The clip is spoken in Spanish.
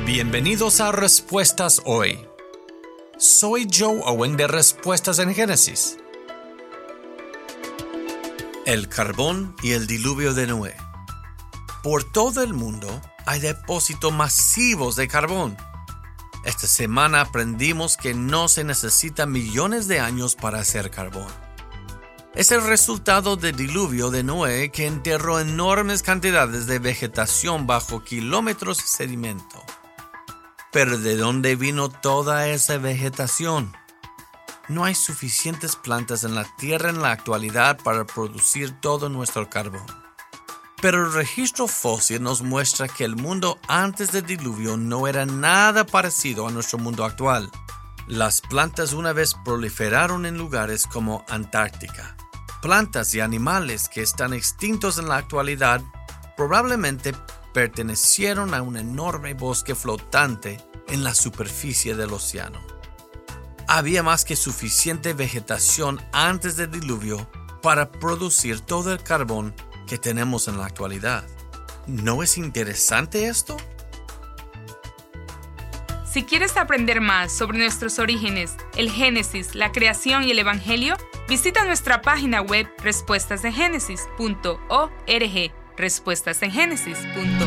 Bienvenidos a Respuestas Hoy. Soy Joe Owen de Respuestas en Génesis. El carbón y el diluvio de Noé. Por todo el mundo hay depósitos masivos de carbón. Esta semana aprendimos que no se necesitan millones de años para hacer carbón. Es el resultado del diluvio de Noé que enterró enormes cantidades de vegetación bajo kilómetros de sedimento. Pero ¿de dónde vino toda esa vegetación? No hay suficientes plantas en la Tierra en la actualidad para producir todo nuestro carbón. Pero el registro fósil nos muestra que el mundo antes del diluvio no era nada parecido a nuestro mundo actual. Las plantas una vez proliferaron en lugares como Antártica. Plantas y animales que están extintos en la actualidad probablemente pertenecieron a un enorme bosque flotante en la superficie del océano. Había más que suficiente vegetación antes del diluvio para producir todo el carbón que tenemos en la actualidad. ¿No es interesante esto? Si quieres aprender más sobre nuestros orígenes, el Génesis, la creación y el Evangelio, visita nuestra página web respuestasengenesis.org. respuestasengenesis.org